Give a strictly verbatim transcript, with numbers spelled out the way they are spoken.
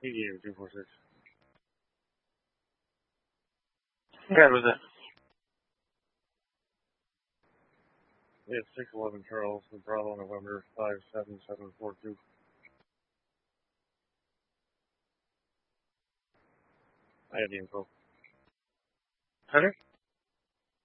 eighty-eight two four six. Yeah, was it? It's six eleven Charles, Bravo, November five seven seven four two. I have the info. Heather?